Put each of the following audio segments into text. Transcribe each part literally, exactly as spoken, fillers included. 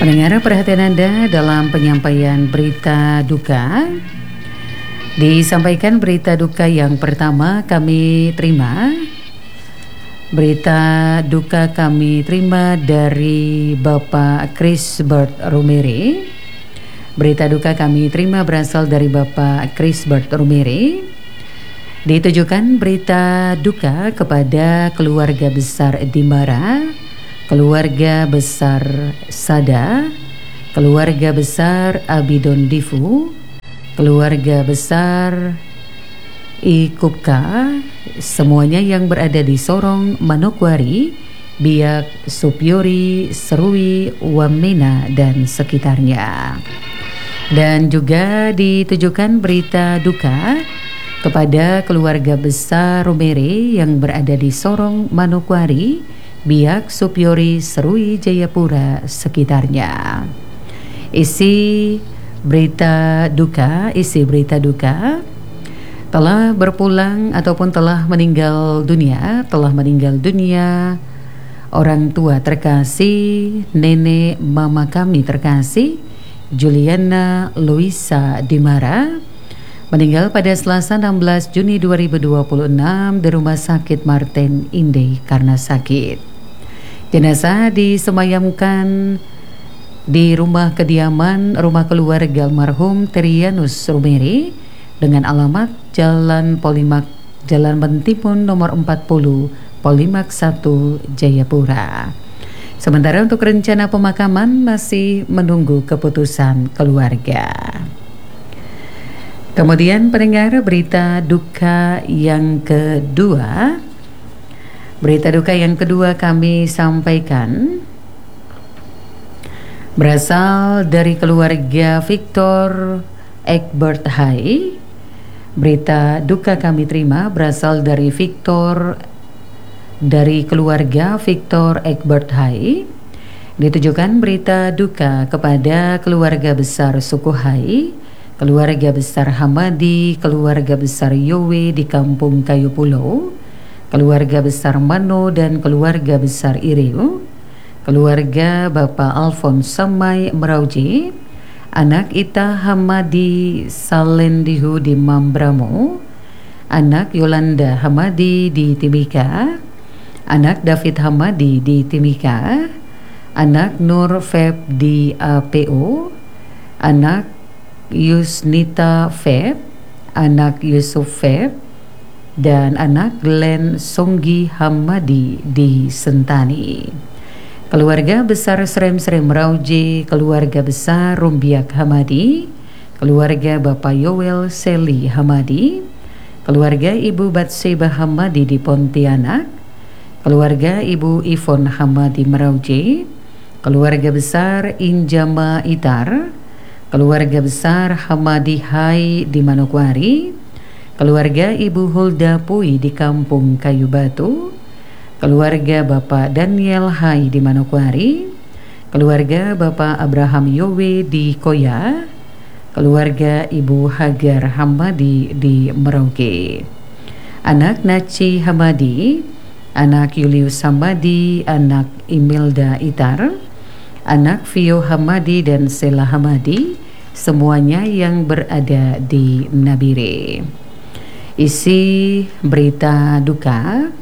Pendengar, perhatian Anda dalam penyampaian berita duka. Disampaikan berita duka yang pertama kami terima. Berita duka kami terima dari Bapak Chris Bert Rumeri. Berita duka kami terima berasal dari Bapak Chris Bert Rumeri. Ditujukan berita duka kepada keluarga besar Dimara, keluarga besar Sada, keluarga besar Abidon Difu, keluarga besar Ikupka, semuanya yang berada di Sorong, Manokwari, Biak, Supiori, Serui, Wamena, dan sekitarnya. Dan juga ditujukan berita duka kepada keluarga besar Rumeri yang berada di Sorong, Manokwari, Biak, Supiori, Serui, Jayapura, sekitarnya. Isi berita duka, isi berita duka telah berpulang ataupun telah meninggal dunia, telah meninggal dunia orang tua terkasih, nenek mama kami terkasih, Juliana Luisa Dimara, meninggal pada Selasa enam belas Juni dua ribu dua puluh enam di Rumah Sakit Martin Indah karena sakit. Jenazah disemayamkan di rumah kediaman rumah keluarga almarhum Terianus Rumeri dengan alamat Jalan Polimak, Jalan Bentimun nomor empat puluh, Polimak satu, Jayapura. Sementara untuk rencana pemakaman masih menunggu keputusan keluarga. Kemudian pendengar, berita duka yang kedua. Berita duka yang kedua kami sampaikan berasal dari keluarga Victor Egbert Hai. Berita duka kami terima berasal dari Victor, dari keluarga Victor Egbert Hai. Ditujukan berita duka kepada keluarga besar suku Hai, keluarga besar Hamadi, keluarga besar Yowe di Kampung Kayu Pulau, keluarga besar Mano dan keluarga besar Ireu, keluarga Bapak Alfons Samai Merauji, anak Ita Hamadi Salendihu di Mambramo, anak Yolanda Hamadi di Timika, anak David Hamadi di Timika, anak Nur Feb di A P O, anak Yusnita Feb, anak Yusuf Feb, dan anak Glenn Songgi Hamadi di Sentani. Keluarga besar Srem-Srem Merauji, keluarga besar Rumbiak Hamadi, keluarga Bapak Yowel Seli Hamadi, keluarga Ibu Batseba Hamadi di Pontianak, keluarga Ibu Ivon Hamadi Merauji, keluarga besar Injama Itar, keluarga besar Hamadi Hai di Manokwari, keluarga Ibu Hulda Pui di Kampung Kayu Batu, keluarga Bapak Daniel Hai di Manokwari, keluarga Bapak Abraham Yowe di Koya, keluarga Ibu Hagar Hamadi di Merauke, anak Naci Hamadi, anak Julius Hamadi, anak Imelda Itar, anak Vio Hamadi dan Sela Hamadi, semuanya yang berada di Nabire. Isi berita duka,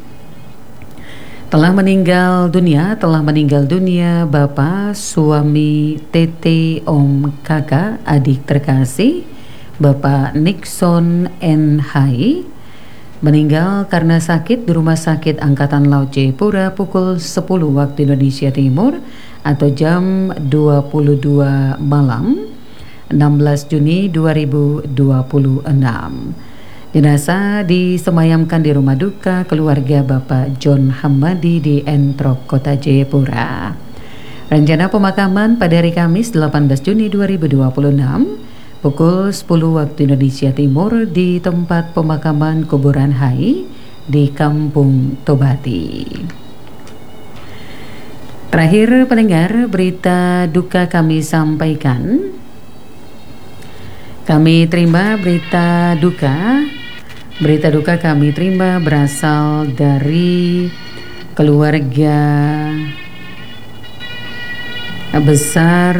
telah meninggal dunia, telah meninggal dunia Bapak suami Tete Om Kakak adik terkasih Bapak Nixon N. Hai, meninggal karena sakit di Rumah Sakit Angkatan Laut Jayapura pukul sepuluh waktu Indonesia Timur atau jam dua puluh dua malam enam belas Juni dua ribu dua puluh enam. Jenazah disemayamkan di rumah duka keluarga Bapak John Hamadi di Entrok, Kota Jayapura. Rencana pemakaman pada hari Kamis delapan belas Juni dua ribu dua puluh enam pukul sepuluh waktu Indonesia Timur di tempat pemakaman kuburan Hai di Kampung Tobati. Terakhir pendengar, berita duka kami sampaikan. Kami terima berita duka. Berita duka kami terima berasal dari keluarga besar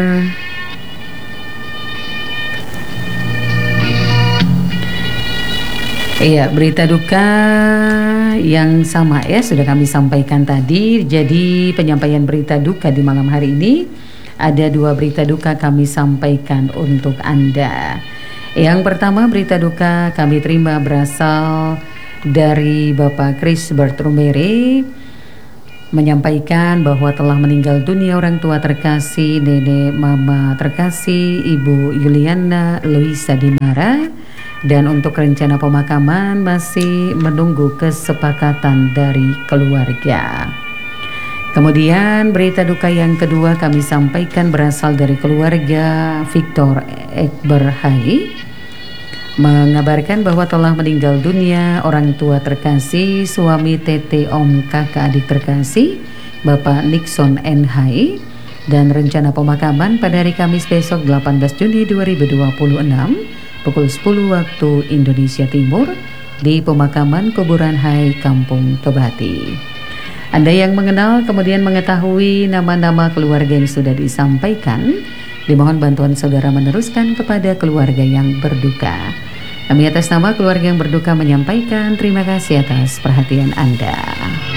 Iya, berita duka yang sama ya sudah kami sampaikan tadi. Jadi penyampaian berita duka di malam hari ini ada dua berita duka kami sampaikan untuk Anda. Yang pertama berita duka kami terima berasal dari Bapak Chris Bertrumere, menyampaikan bahwa telah meninggal dunia orang tua terkasih, nenek mama terkasih Ibu Yuliana Luisa Dimara, dan untuk rencana pemakaman masih menunggu kesepakatan dari keluarga. Kemudian berita duka yang kedua kami sampaikan berasal dari keluarga Victor Ekberhai, mengabarkan bahwa telah meninggal dunia orang tua terkasih, suami tete om kakak adik terkasih Bapak Nixon N Hai, dan rencana pemakaman pada hari Kamis besok delapan belas Juni dua ribu dua puluh enam pukul sepuluh waktu Indonesia Timur di pemakaman Kuburan Hai Kampung Tobati. Anda yang mengenal kemudian mengetahui nama-nama keluarga yang sudah disampaikan, dimohon bantuan saudara meneruskan kepada keluarga yang berduka. Kami atas nama keluarga yang berduka menyampaikan terima kasih atas perhatian Anda.